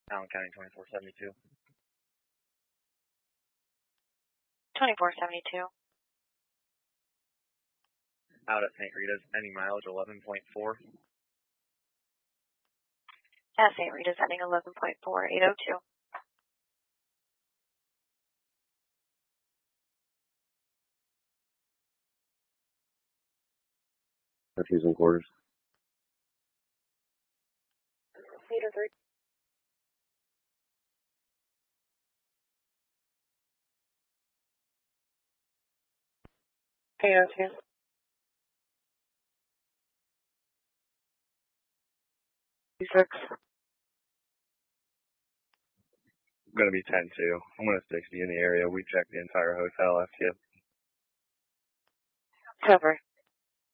Allen County 2472. 2472. Out at St. Rita's, ending mileage 11.4. At St. Rita's, ending 11.4, 802. Refuse and quarters. Meter 3. Meter 2. Six. Going to be 10-2. I'm going to 60 in the area. We checked the entire hotel FTF. Cover.